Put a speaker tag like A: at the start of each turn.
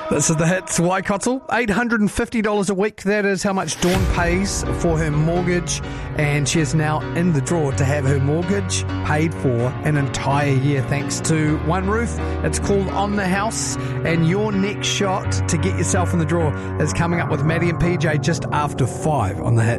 A: This is the Hits. Waikato, $850 a week. That is how much Dawn pays for her mortgage, and she is now in the draw to have her mortgage paid for an entire year thanks to One Roof. It's called On the House, and your next shot to get yourself in the draw is coming up with Maddie and PJ just after 5 on the Hits.